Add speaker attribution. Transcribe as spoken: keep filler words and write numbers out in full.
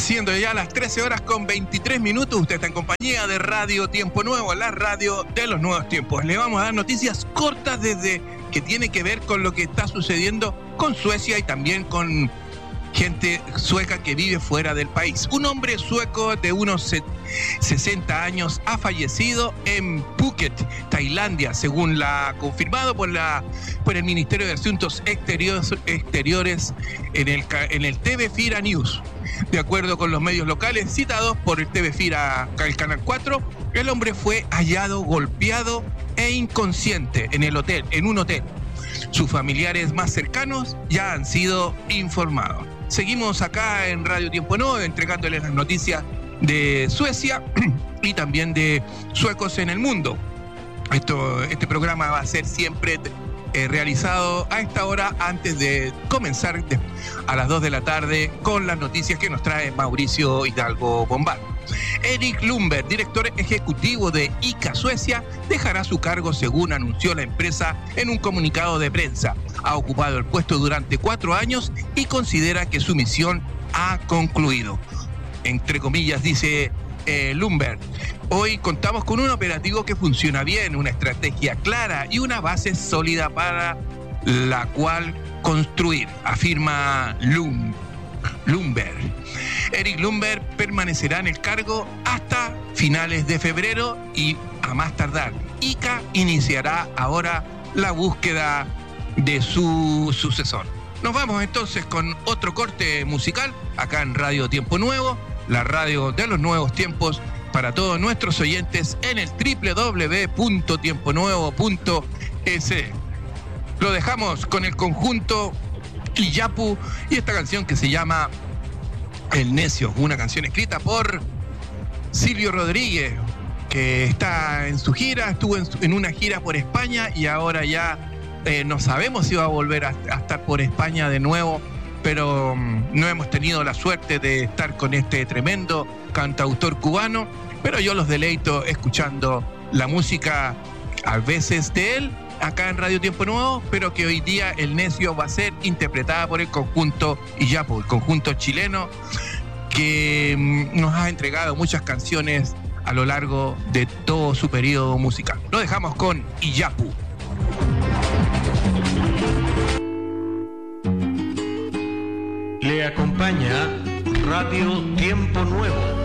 Speaker 1: Siendo ya las trece horas con veintitrés minutos, usted está en compañía de Radio Tiempo Nuevo, la radio de los nuevos tiempos. Le vamos a dar noticias cortas desde que tiene que ver con lo que está sucediendo con Suecia y también con gente sueca que vive fuera del país. Un hombre sueco de unos sesenta años ha fallecido en Phuket, Tailandia, según la confirmado por la por el Ministerio de Asuntos Exteriores, exteriores en el en el T V Fira News. De acuerdo con los medios locales citados por el T V Fira, el Canal cuatro, el hombre fue hallado golpeado e inconsciente en el hotel, en un hotel. Sus familiares más cercanos ya han sido informados. Seguimos acá en Radio Tiempo Nuevo entregándoles las noticias de Suecia y también de suecos en el mundo. Esto, este programa va a ser siempre eh, realizado a esta hora antes de comenzar de, a las dos de la tarde con las noticias que nos trae Mauricio Hidalgo Bombal. Erik Lundberg, director ejecutivo de ICA Suecia, dejará su cargo según anunció la empresa en un comunicado de prensa. Ha ocupado el puesto durante cuatro años y considera que su misión ha concluido. Entre comillas, dice eh, Lundberg, hoy contamos con un operativo que funciona bien, una estrategia clara y una base sólida para la cual construir, afirma Lund, Lundberg. Erik Lundberg permanecerá en el cargo hasta finales de febrero y a más tardar ICA iniciará ahora la búsqueda de su sucesor. Nos vamos entonces con otro corte musical acá en Radio Tiempo Nuevo, la radio de los nuevos tiempos para todos nuestros oyentes en el doble u doble u doble u punto tiempo nuevo punto es. Lo dejamos con el conjunto Iyapu y esta canción que se llama El Necio, una canción escrita por Silvio Rodríguez, que está en su gira, estuvo en, su, en una gira por España y ahora ya eh, no sabemos si va a volver a, a estar por España de nuevo, pero um, no hemos tenido la suerte de estar con este tremendo cantautor cubano, pero yo los deleito escuchando la música a veces de él acá en Radio Tiempo Nuevo, pero que hoy día El Necio va a ser interpretada por el conjunto Iyapu, el conjunto chileno que mm, nos ha entregado muchas canciones a lo largo de todo su periodo musical. Lo dejamos con Iyapu.
Speaker 2: Le acompaña Radio Tiempo Nuevo.